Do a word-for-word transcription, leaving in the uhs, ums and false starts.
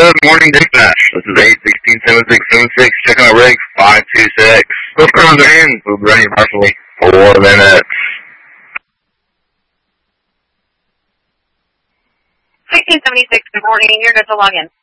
Good morning, dispatch. This is eight sixteen seven six seven six. Checking out rig five two six. Both cruisers are in. We'll be ready in approximately four minutes. sixteen seventy-six, good morning. You're good to log in.